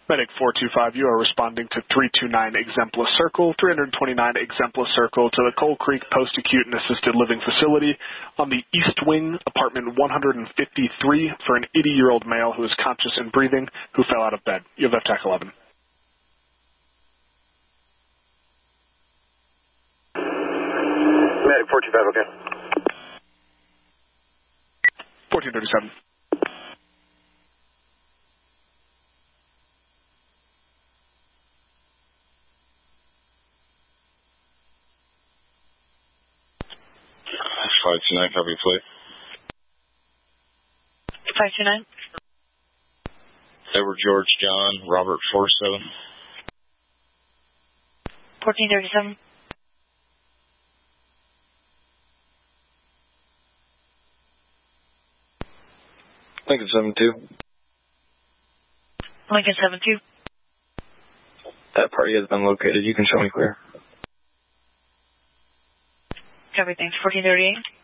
Medic 425, you are responding to 329 Exempla Circle, 329 Exempla Circle to the Coal Creek Post-Acute and Assisted Living Facility on the East Wing, apartment 153, for an 80-year-old male who is conscious and breathing, who fell out of bed. You have FTAC 11. Medic 425, okay. 1437. Tonight, copy, plate. 529. Edward George John, Robert 47. 1437. Lincoln 72. Lincoln 72. That party has been located. You can show me clear. Copy, thanks. 1438.